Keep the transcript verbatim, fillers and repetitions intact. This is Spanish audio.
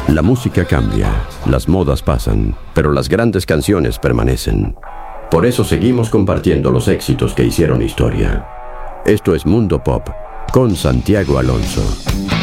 La música cambia, las modas pasan, pero las grandes canciones permanecen. Por eso seguimos compartiendo los éxitos que hicieron historia. Esto es Mundo Pop, con Santiago Alonso.